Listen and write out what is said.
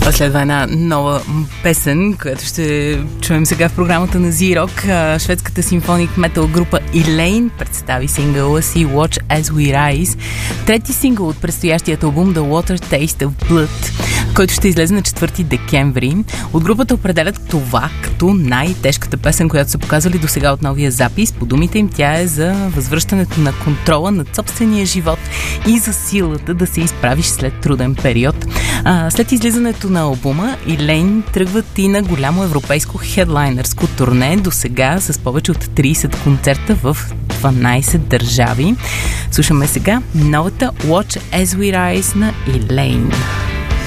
Следва една нова песен, която ще чуем сега в програмата на Z-Rock. Шведската симфоник метал група Elaine представи сингъла си Watch As We Rise, трети сингъл от предстоящият албум The Water Taste of Blood, който ще излезе на 4 декември. От групата определят това като най-тежката песен, която са показали до сега от новия запис. По думите им тя е за възвръщането на контрола над собствения живот и за силата да се изправиш след труден период. След излизането на албума, Elaine тръгват и на голямо европейско хедлайнерско турне, до сега с повече от 30 концерта в 12 държави. Слушаме сега новата Watch As We Rise на Elaine.